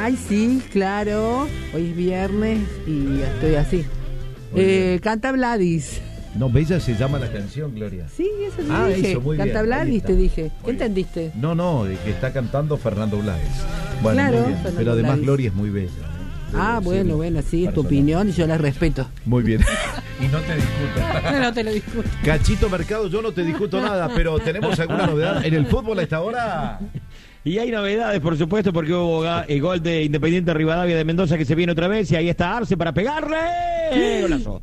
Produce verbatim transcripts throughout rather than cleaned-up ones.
Ay, sí, claro. Hoy es viernes y estoy así. Eh, canta Vladis. No, Bella se llama la canción, Gloria. Sí, eso te ah, dije. Eso, muy Canta bien. Vladis, te dije. ¿Qué Muy entendiste? Bien. No, no, de que está cantando Fernando Blades. Bueno, claro, muy bien. Pero además Vladis. Gloria es muy bella. ¿eh? Ah, bueno, bueno, sí, es tu opinión y yo la respeto. Muy bien. Y no te discuto. No te lo discuto. Cachito Mercado, yo no te discuto nada, pero ¿tenemos alguna novedad en el fútbol a esta hora? Y hay novedades, por supuesto, porque hubo el gol de Independiente Rivadavia de Mendoza que se viene otra vez y ahí está Arce para pegarle. Golazo.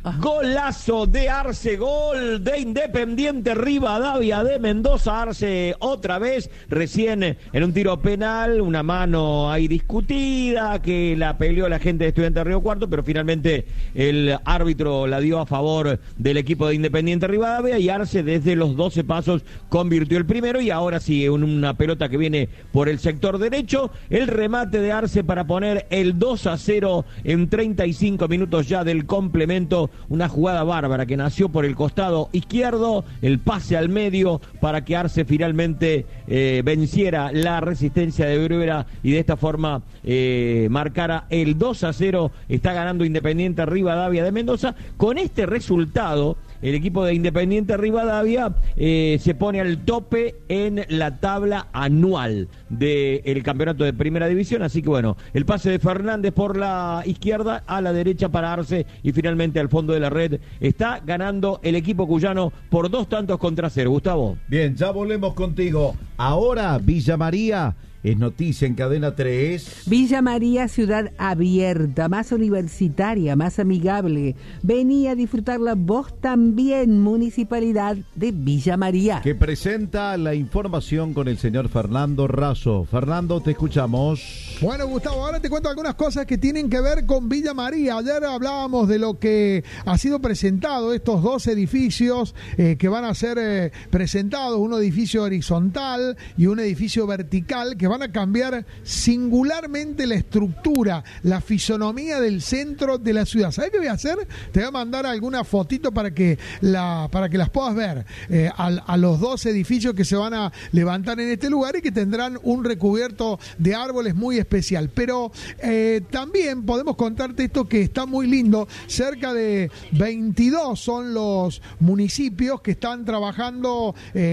Golazo de Arce, gol de Independiente Rivadavia de Mendoza. Arce otra vez, recién en un tiro penal, una mano ahí discutida que la peleó la gente de Estudiantes de Río Cuarto, pero finalmente el árbitro la dio a favor del equipo de Independiente Rivadavia y Arce desde los doce pasos convirtió el primero y ahora sigue una pelota que viene por el sector derecho, el remate de Arce para poner el dos a cero en treinta y cinco minutos ya del complemento. Una jugada bárbara que nació por el costado izquierdo, el pase al medio para que Arce finalmente eh, venciera la resistencia de Bruera y de esta forma eh, marcara el dos a cero. Está ganando Independiente Rivadavia de Mendoza. Con este resultado, el equipo de Independiente Rivadavia eh, se pone al tope en la tabla anual del campeonato de Primera División, así que bueno, el pase de Fernández por la izquierda, a la derecha para Arce y finalmente al fondo de la red está ganando el equipo cuyano por dos tantos contra cero. Gustavo. Bien, ya volvemos contigo. Ahora Villa María es noticia en Cadena tres. Villa María, ciudad abierta, más universitaria, más amigable. Vení a disfrutarla vos también, Municipalidad de Villa María. Que presenta la información con el señor Fernando Razo. Fernando, te escuchamos. Bueno, Gustavo, ahora te cuento algunas cosas que tienen que ver con Villa María. Ayer hablábamos de lo que ha sido presentado, estos dos edificios eh, que van a ser eh, presentados, un edificio horizontal y un edificio vertical, que van a cambiar singularmente la estructura, la fisonomía del centro de la ciudad. ¿Sabes qué voy a hacer? Te voy a mandar alguna fotito para que la para que las puedas ver eh, a, a los dos edificios que se van a levantar en este lugar y que tendrán un recubierto de árboles muy especial. Pero eh, también podemos contarte esto que está muy lindo. Cerca de veintidós son los municipios que están trabajando,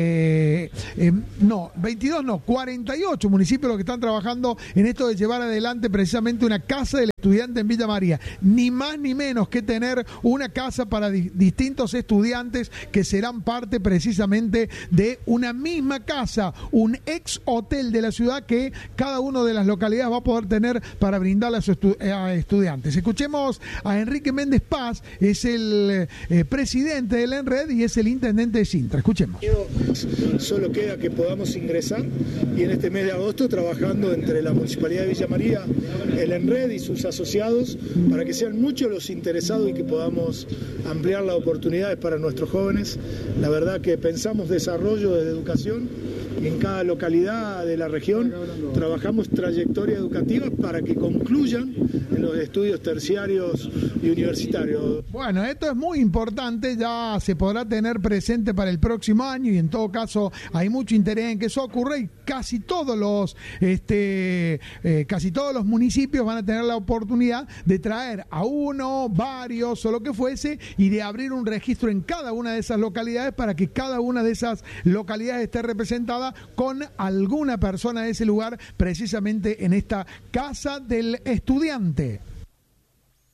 eh, eh, no, veintidós no, cuarenta y ocho municipios los que están trabajando en esto de llevar adelante precisamente una casa del estudiante en Villa María. Ni más ni menos que tener una casa para di- distintos estudiantes que serán parte precisamente de una misma casa, un ex hotel de la ciudad que cada una de las localidades va a poder tener para brindarle a sus estu- a estudiantes. Escuchemos a Enrique Méndez Paz, es el eh, presidente del ENRED y es el intendente de Sintra. Escuchemos. Solo queda que podamos ingresar y en este mes de agosto trabajando entre la Municipalidad de Villa María, el ENRED y sus asociados para que sean muchos los interesados y que podamos ampliar las oportunidades para nuestros jóvenes. La verdad que pensamos desarrollo de educación y en cada localidad de la región trabajamos trayectorias educativas para que concluyan en los estudios terciarios y universitarios. Bueno, esto es muy importante, ya se podrá tener presente para el próximo año y en todo caso hay mucho interés en que eso ocurra y casi todos los este eh, casi todos los municipios van a tener la oportunidad de traer a uno, varios o lo que fuese y de abrir un registro en cada una de esas localidades para que cada una de esas localidades esté representada con alguna persona de ese lugar precisamente en esta casa del estudiante.